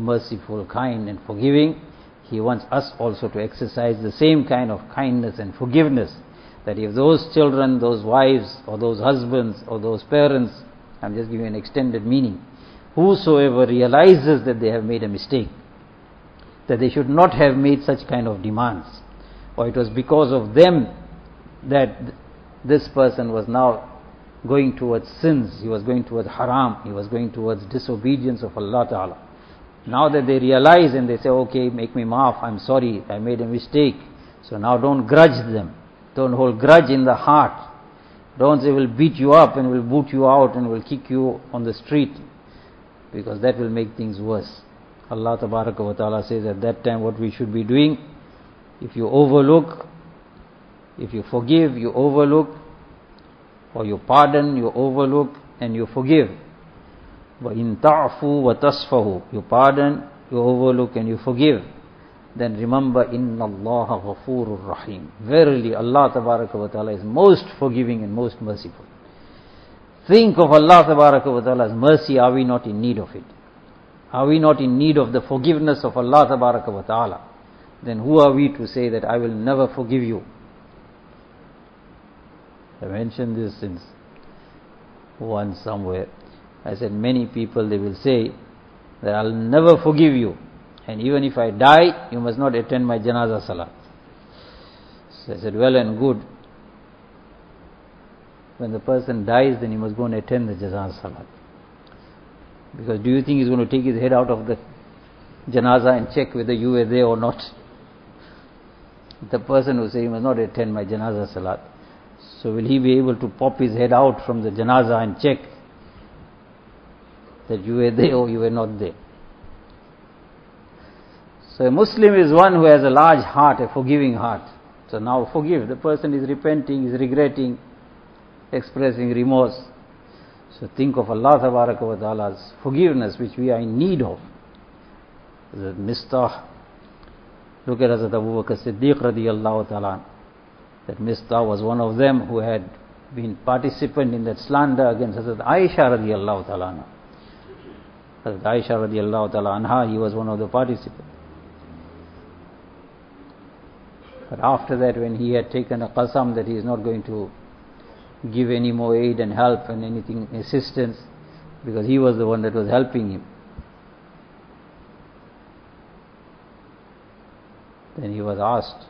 merciful, kind and forgiving, He wants us also to exercise the same kind of kindness and forgiveness. That if those children, those wives, or those husbands, or those parents, I'm just giving an extended meaning, whosoever realizes that they have made a mistake, that they should not have made such kind of demands, or it was because of them that this person was now going towards sins, he was going towards haram, he was going towards disobedience of Allah Ta'ala. Now that they realize and they say, okay, make me maaf, I'm sorry, I made a mistake. So now don't grudge them. Don't hold grudge in the heart. Don't say we'll beat you up and we'll boot you out and we'll kick you on the street, because that will make things worse. Allah Tabaraka wa Ta'ala says at that time what we should be doing. If you overlook, if you forgive, you overlook, or you pardon, you overlook and you forgive. وَإِن تَعْفُوا وَتَصْفَهُ, you pardon, you overlook and you forgive. Then remember, إِنَّ اللَّهَ غَفُورٌ رَحِيمٌ. Verily Allah Tabaraka wa Ta'ala is most forgiving and most merciful. Think of Allah Tabaraka wa Ta'ala's mercy. Are we not in need of it? Are we not in need of the forgiveness of Allah Tabaraka wa Ta'ala? Then who are we to say that I will never forgive you? I mentioned this since once somewhere. I said many people, they will say that I'll never forgive you, and even if I die, you must not attend my janazah salat. So I said, well and good. When the person dies, then he must go and attend the janazah salat. Because do you think he's going to take his head out of the janazah and check whether you were there or not? The person who says he must not attend my janazah salat, so will he be able to pop his head out from the janazah and check that you were there or you were not there? So a Muslim is one who has a large heart, a forgiving heart. So now forgive. The person is repenting, is regretting, expressing remorse. So think of Allah Tabaraka wa Ta'ala's forgiveness, which we are in need of. The Mistah. Look at Hazrat Abu Bakr Siddiq radiyallahu ta'ala. That Mistah was one of them who had been participant in that slander against Hazrat Aisha radiyallahu ta'ala. Hazrat Aisha radiyallahu ta'ala anha, he was one of the participants. But after that, when he had taken a qasam that he is not going to give any more aid and help and anything, assistance, because he was the one that was helping him, then he was asked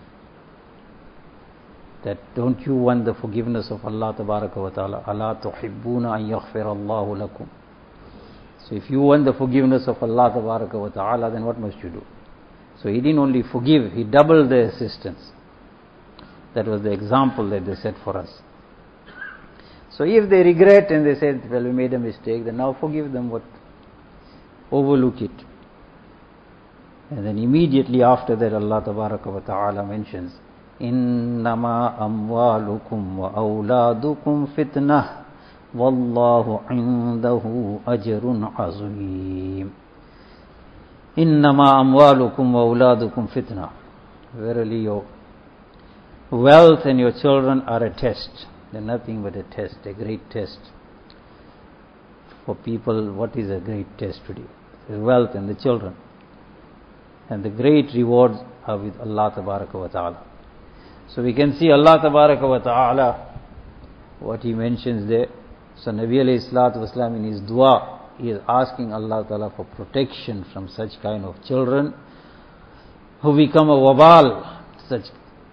that, don't you want the forgiveness of Allah Tabaraka wa Ta'ala? Ala tuhibbuna an yaghfir Allahu lakum. So if you want the forgiveness of Allah Tabaraka wa Ta'ala, then what must you do? So he didn't only forgive, he doubled the assistance. That was the example that they set for us. So if they regret and they said, well, we made a mistake, then now forgive them. What? Overlook it. And then immediately after that, Allah Tabaraka wa Ta'ala mentions, إِنَّمَا أَمْوَالُكُمْ وَأَوْلَادُكُمْ فِتْنَةٌ وَاللَّهُ عِنْدَهُ أَجْرٌ عَظِيمٌ. إِنَّمَا أَمْوَالُكُمْ وَأَوْلَادُكُمْ فِتْنَةٌ. Verily your wealth and your children are a test. They're nothing but a test, a great test. For people, what is a great test today? The wealth and the children. And the great rewards are with Allah Tabaraka wa Ta'ala. So we can see Allah Tabaraka wa Ta'ala, what He mentions there. So Nabi alayhi salatu wasalam, in his dua, he is asking Allah Ta'ala for protection from such kind of children who become a wabal, such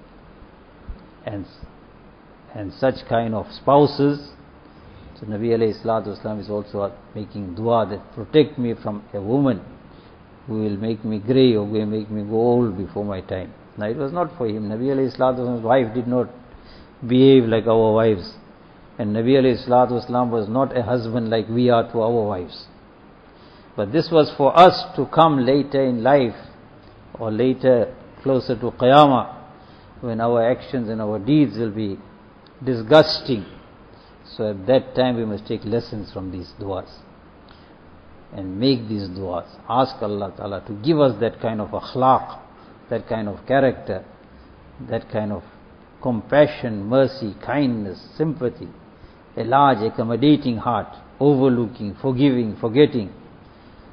and such kind of spouses. So Nabi alayhi salatu wasalam is also making dua that protect me from a woman who will make me grey or will make me go old before my time. Now it was not for him. Nabi alayhi salatu wasalam's wife did not behave like our wives. And Nabi alayhi salatu wasalam was not a husband like we are to our wives. But this was for us to come later in life, or later closer to Qiyamah, when our actions and our deeds will be disgusting. So at that time we must take lessons from these du'as and make these du'as. Ask Allah Ta'ala to give us that kind of akhlaq, that kind of character, that kind of compassion, mercy, kindness, sympathy, a large accommodating heart, overlooking, forgiving, forgetting,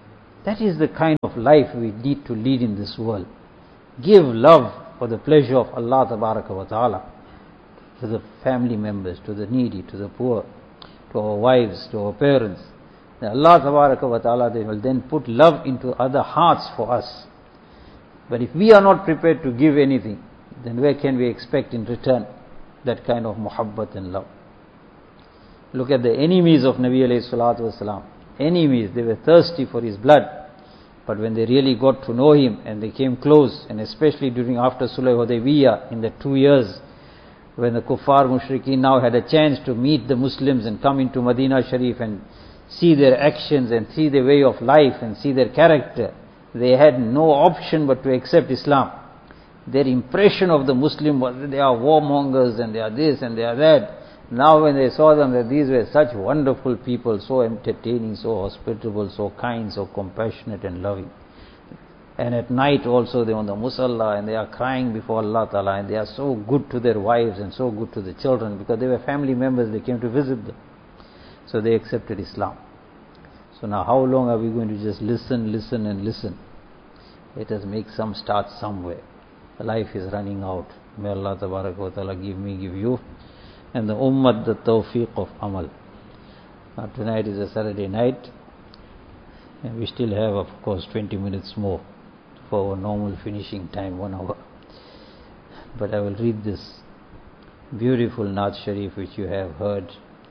That is the kind of life we need to lead in this world. Give love for the pleasure of Allah Tabaraka wa Ta'ala to the family members, to the needy, to the poor, to our wives, to our parents. And Allah Tabaraka wa Ta'ala, they will then put love into other hearts for us. But if we are not prepared to give anything, then where can we expect in return that kind of muhabbat and love? Look at the enemies of Nabi alayhi salatu wasalam. Enemies, they were thirsty for his blood. But when they really got to know him and they came close, and especially during after Sulh Hudaybiyah, in the 2 years, when the kuffar mushrikeen now had a chance to meet the Muslims and come into Medina Sharif and see their actions and see their way of life and see their character, they had no option but to accept Islam. Their impression of the Muslim was that they are warmongers and they are this and they are that. Now when they saw them, that these were such wonderful people, so entertaining, so hospitable, so kind, so compassionate and loving. And at night also they are on the musalla and they are crying before Allah Ta'ala, and they are so good to their wives and so good to the children, because they were family members, they came to visit them. So they accepted Islam. So now how long are we going to just listen and listen? Let us make some start somewhere. Life is running out. May Allah Ta'ala give me, give you, and the ummah the tawfiq of amal. Now tonight is a Saturday night, and we still have, of course, 20 minutes more for our normal finishing time, 1 hour. But I will read this beautiful Naat Sharif which you have heard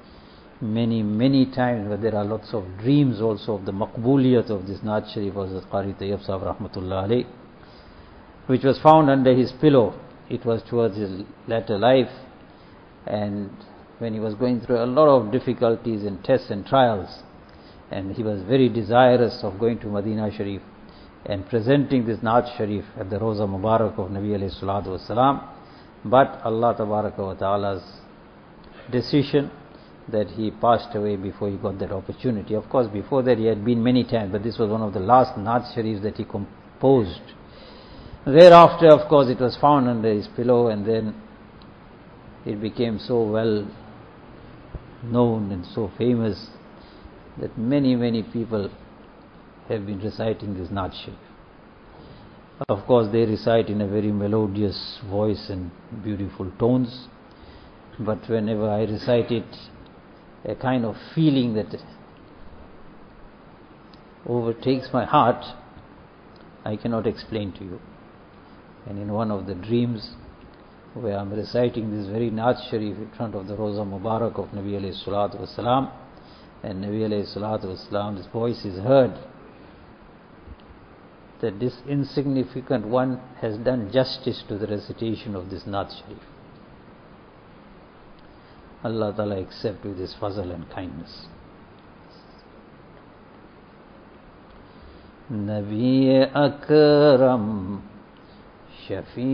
many times, but there are lots of dreams also of the maqbuliyat of this Naat Sharif of Qari Tayyib Sahib Rahmatullah Alayh, which was found under his pillow. It was towards his latter life, and when he was going through a lot of difficulties and tests and trials, and he was very desirous of going to Medina Sharif and presenting this Naat Sharif at the Roza Mubarak of Nabi alayhi salatu wasalam. But Allah Tabaraka wa Ta'ala's decision that he passed away before he got that opportunity. Of course, before that he had been many times, but this was one of the last Naat Sharifs that he composed. Thereafter, of course, it was found under his pillow, and then it became so well known and so famous that many people have been reciting this Naat Sharif. Of course, they recite in a very melodious voice and beautiful tones, but whenever I recite it, a kind of feeling that overtakes my heart, I cannot explain to you. And in one of the dreams, where I'm reciting this very Naat Sharif in front of the Roza Mubarak of Nabi alayhi salatu wasalam, and Nabi alayhi salatu wasalam, this voice is heard, that this insignificant one has done justice to the recitation of this Naat Sharif. Allah Ta'ala accept with his fazl and kindness. Nabi Akram Shafi